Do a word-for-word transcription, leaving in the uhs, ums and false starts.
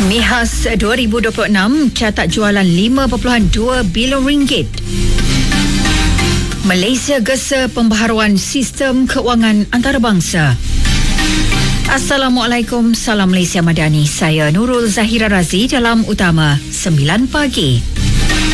MIHAS dua ribu dua puluh enam catat jualan lima perpuluhan dua bilion ringgit. Malaysia gesa pembaharuan sistem keuangan antarabangsa. Assalamualaikum, salam Malaysia Madani. Saya Nurul Zahira Razi dalam Utama sembilan pagi.